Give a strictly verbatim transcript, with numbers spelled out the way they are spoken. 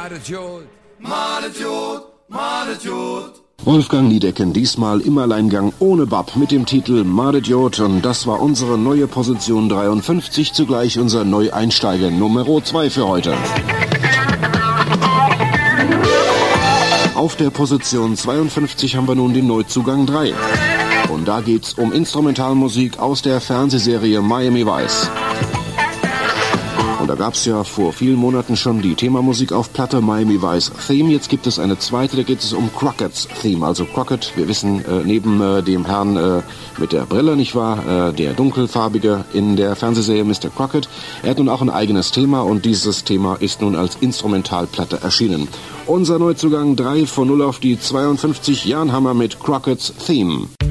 Wolfgang Niedecken, diesmal im Alleingang ohne Bab mit dem Titel Madediot, und das war unsere neue Position dreiundfünfzig, zugleich unser Neueinsteiger Nummer zwei für heute. Auf der Position zweiundfünfzig haben wir nun den Neuzugang drei. Und da geht's um Instrumentalmusik aus der Fernsehserie Miami Vice. Und da gab's ja vor vielen Monaten schon die Themamusik auf Platte Miami Vice Theme. Jetzt gibt es eine zweite, da geht es um Crockett's Theme. Also Crockett, wir wissen, äh, neben äh, dem Herrn äh, mit der Brille, nicht wahr, äh, der dunkelfarbige in der Fernsehserie Mister Crockett. Er hat nun auch ein eigenes Thema, und dieses Thema ist nun als Instrumentalplatte erschienen. Unser Neuzugang drei von null auf die zweiundfünfzig, Jan Hammer mit Crockett's Theme.